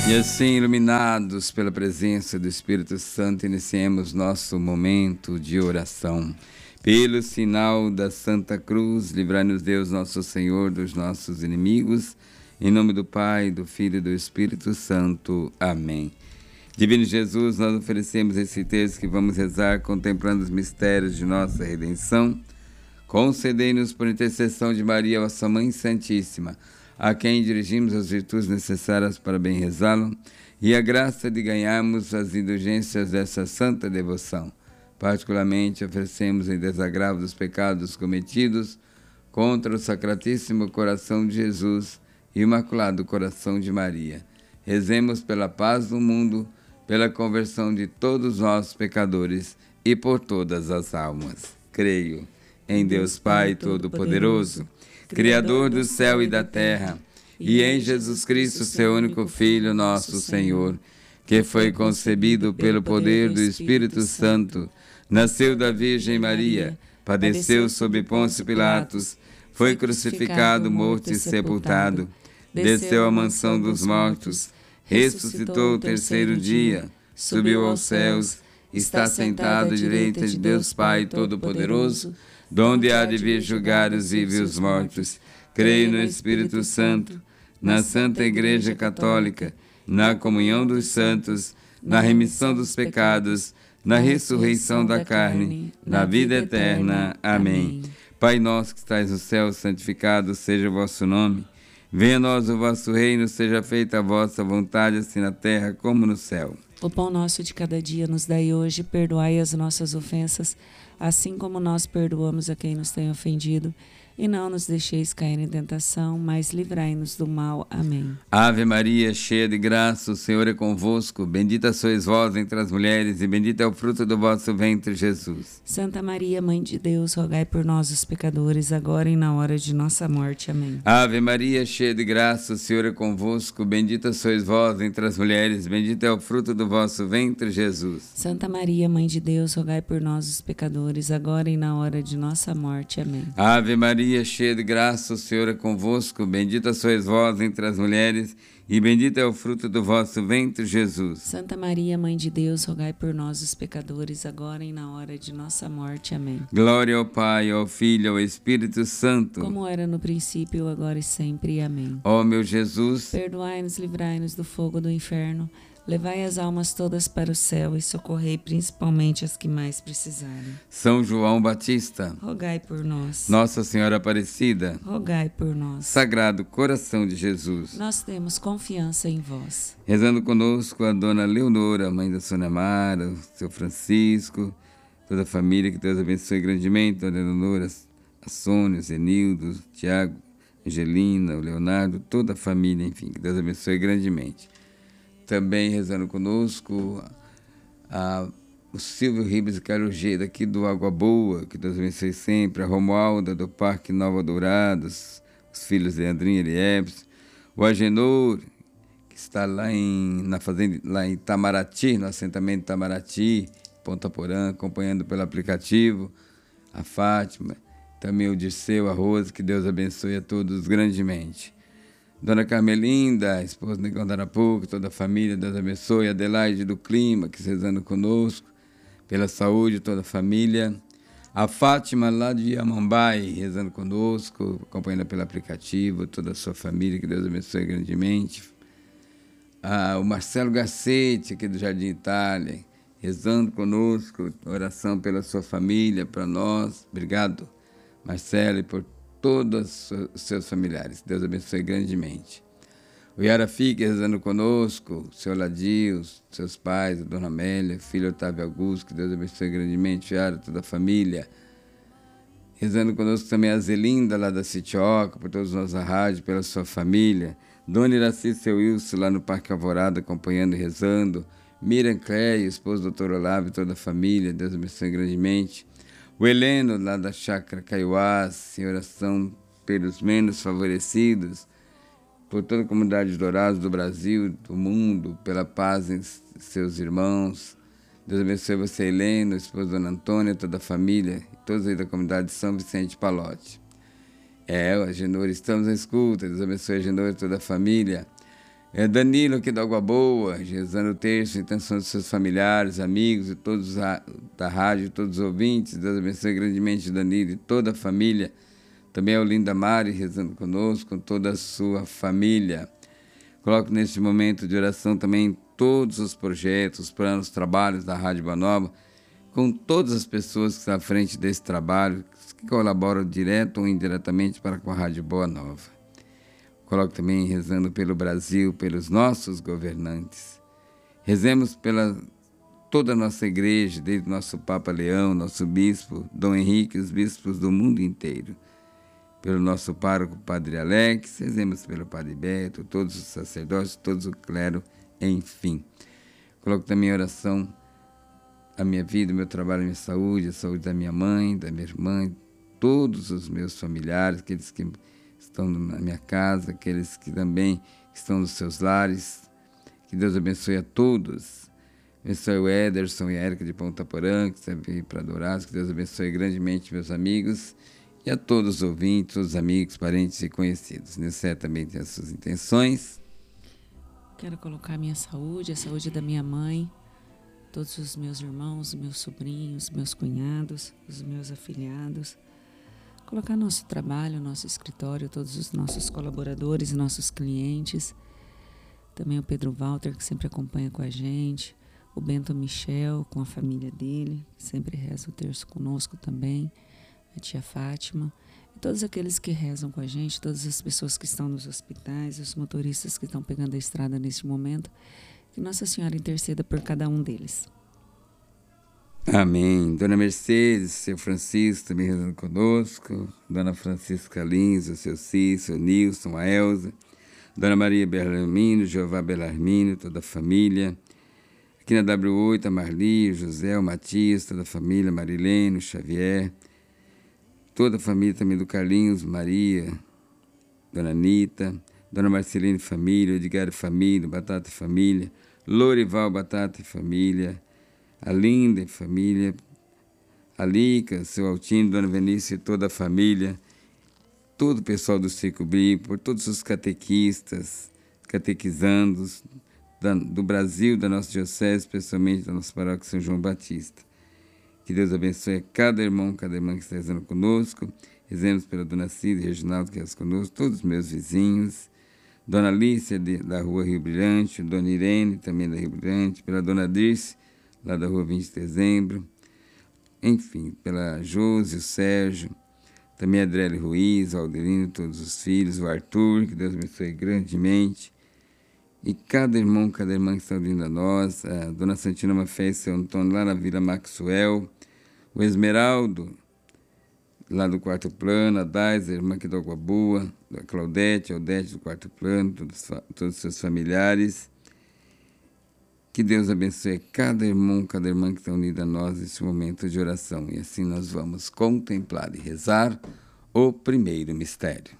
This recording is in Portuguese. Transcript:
E assim, iluminados pela presença do Espírito Santo, iniciemos nosso momento de oração. Pelo sinal da Santa Cruz, livrai-nos Deus nosso Senhor dos nossos inimigos. Em nome do Pai, do Filho e do Espírito Santo. Amém. Divino Jesus, nós oferecemos esse texto que vamos rezar contemplando os mistérios de nossa redenção. Concedei-nos por intercessão de Maria, vossa Mãe Santíssima, a quem dirigimos as virtudes necessárias para bem rezá-lo, e a graça de ganharmos as indulgências dessa santa devoção. Particularmente oferecemos em desagravo dos pecados cometidos contra o Sacratíssimo Coração de Jesus e o Imaculado Coração de Maria. Rezemos pela paz do mundo, pela conversão de todos nós pecadores e por todas as almas. Creio em Deus Pai Todo-Poderoso, Criador do céu e da terra, e em Jesus Cristo, seu único Filho, nosso Senhor, que foi concebido pelo poder do Espírito Santo, nasceu da Virgem Maria, padeceu sob Pôncio Pilatos, foi crucificado, morto e sepultado, desceu à mansão dos mortos, ressuscitou o terceiro dia, subiu aos céus, está sentado à direita de Deus Pai Todo-Poderoso, donde há de vir julgar os vivos e os mortos. Creio no Espírito Santo, na Santa Igreja Católica, na comunhão dos santos, na remissão dos pecados, na ressurreição da carne, na vida eterna. Amém. Pai nosso que estais no céu, santificado seja o vosso nome. Venha a nós o vosso reino, seja feita a vossa vontade, assim na terra como no céu. O pão nosso de cada dia nos dai hoje, perdoai as nossas ofensas, assim como nós perdoamos a quem nos tem ofendido. E não nos deixeis cair em tentação, mas livrai-nos do mal. Amém. Ave Maria, cheia de graça, o Senhor é convosco. Bendita sois vós entre as mulheres, e bendito é o fruto do vosso ventre, Jesus. Santa Maria, Mãe de Deus, rogai por nós, os pecadores, agora e na hora de nossa morte. Amém. Ave Maria, cheia de graça, o Senhor é convosco. Bendita sois vós entre as mulheres, bendito é o fruto do vosso ventre, Jesus. Santa Maria, Mãe de Deus, rogai por nós, os pecadores, agora e na hora de nossa morte. Amém. Ave Maria, cheia de graça, o Senhor é convosco. Bendita sois vós entre as mulheres, e bendito é o fruto do vosso ventre, Jesus. Santa Maria, Mãe de Deus, rogai por nós, os pecadores, agora e na hora de nossa morte. Amém. Glória ao Pai, ao Filho e ao Espírito Santo. Como era no princípio, agora e sempre. Amém. Ó meu Jesus, perdoai-nos, livrai-nos do fogo do inferno, levai as almas todas para o céu e socorrei principalmente as que mais precisarem. São João Batista, rogai por nós. Nossa Senhora Aparecida, rogai por nós. Sagrado Coração de Jesus, nós temos confiança em vós. Rezando conosco a Dona Leonora, mãe da Sônia Mara, o seu Francisco, toda a família, que Deus abençoe grandemente, Dona Leonora, a Sônia, o Zenildo, o Tiago, a Angelina, o Leonardo, toda a família, enfim, que Deus abençoe grandemente. Também rezando conosco o Silvio Ribas e Carlos G, daqui do Água Boa, que Deus abençoe sempre, a Romualda do Parque Nova Dourados, os filhos de Leandrinho e Eliebs, o Agenor, que está na fazenda, lá em Itamaraty, no assentamento de Itamaraty, Ponta Porã, acompanhando pelo aplicativo, a Fátima, também o Dirceu, a Rosa, que Deus abençoe a todos grandemente. Dona Carmelinda, esposa do Negão da Arapuca, toda a família, Deus abençoe. Adelaide do Clima, que rezando conosco, pela saúde, toda a família. A Fátima, lá de Iamambai, rezando conosco, acompanhando pelo aplicativo, toda a sua família, que Deus abençoe grandemente. O Marcelo Garcete, aqui do Jardim Itália, rezando conosco, oração pela sua família, para nós. Obrigado, Marcelo, e por todos os seus familiares. Deus abençoe grandemente. O Yara Fique rezando conosco, o seu Ladio, seus pais, a Dona Amélia, filho Otávio Augusto, que Deus abençoe grandemente, Yara, toda a família. Rezando conosco também a Zelinda, lá da Citioca, por todos nós da rádio, pela sua família. Dona Iraci, seu Wilson, lá no Parque Alvorada, acompanhando e rezando. Miriam Cléia, esposa do Dr. Olavo e toda a família, Deus abençoe grandemente. O Heleno, lá da Chácara Caiuás, em oração pelos menos favorecidos, por toda a comunidade de Dourados do Brasil, do mundo, pela paz em seus irmãos. Deus abençoe você, Heleno, esposa da Dona Antônia, toda a família, todos aí da comunidade de São Vicente de Palote. Agenor, estamos na escuta, Deus abençoe a Agenor e toda a família. Danilo aqui da Água Boa, rezando o terço, intenção dos seus familiares, amigos e todos da rádio, todos os ouvintes. Deus abençoe grandemente Danilo e toda a família. Também a Olinda Mari rezando conosco, com toda a sua família. Coloco neste momento de oração também todos os projetos, planos, trabalhos da Rádio Boa Nova, com todas as pessoas que estão à frente desse trabalho, que colaboram direto ou indiretamente para com a Rádio Boa Nova. Coloco também rezando pelo Brasil, pelos nossos governantes. Rezemos pela toda a nossa igreja, desde o nosso Papa Leão, nosso bispo Dom Henrique, os bispos do mundo inteiro. Pelo nosso pároco Padre Alex, rezemos pelo Padre Beto, todos os sacerdotes, todos o clero, enfim. Coloco também em oração a minha vida, o meu trabalho, a minha saúde, a saúde da minha mãe, da minha irmã, todos os meus familiares, aqueles que estão na minha casa, aqueles que também estão nos seus lares. Que Deus abençoe a todos. Abençoe o Ederson e a Érica de Ponta Porã, que estão aqui para adorar. Que Deus abençoe grandemente meus amigos e a todos os ouvintes, todos os amigos, parentes e conhecidos. Nesse também tem as suas intenções. Quero colocar a minha saúde, a saúde da minha mãe, todos os meus irmãos, meus sobrinhos, meus cunhados, os meus afilhados. Colocar nosso trabalho, nosso escritório, todos os nossos colaboradores, nossos clientes. Também o Pedro Walter, que sempre acompanha com a gente. O Bento Michel, com a família dele, que sempre reza o terço conosco também. A tia Fátima. E todos aqueles que rezam com a gente, todas as pessoas que estão nos hospitais, os motoristas que estão pegando a estrada neste momento. Que Nossa Senhora interceda por cada um deles. Amém. Dona Mercedes, seu Francisco também rezando conosco. Dona Francisca Lins, o seu Cícero, o Nilson, a Elza. Dona Maria Belarmino, Jeová Belarmino, toda a família. Aqui na W8, a Marli, o José, o Matias, toda a família, Marilene, o Xavier. Toda a família também do Carlinhos, Maria, Dona Anitta, Dona Marceline Família, Edgar Família, Batata e Família, Lorival Batata e Família, a Linda e família, a Lica, seu Altino, Dona Venícia e toda a família, todo o pessoal do Circo Bíblico, por todos os catequistas, catequizandos do Brasil, da nossa diocese, especialmente da nossa paróquia São João Batista. Que Deus abençoe cada irmão, cada irmã que está rezando conosco. Rezemos pela Dona Cida e Reginaldo, que reza conosco, todos os meus vizinhos, Dona Alicia, da Rua Rio Brilhante, Dona Irene, também da Rio Brilhante, pela Dona Dirce, lá da Rua 20 de Dezembro, enfim, pela Josi, o Sérgio, também a Adriele Ruiz, o Alderino, todos os filhos, o Arthur, que Deus abençoe grandemente, e cada irmão, cada irmã que está ouvindo a nós, a Dona Santina Mafé e seu Antônio, lá na Vila Maxwell, o Esmeraldo, lá do quarto plano, a Dais, a irmã aqui da Água Boa, a Claudete, a Odete do quarto plano, todos os seus familiares. Que Deus abençoe cada irmão, cada irmã que está unida a nós nesse momento de oração. E assim nós vamos contemplar e rezar o primeiro mistério.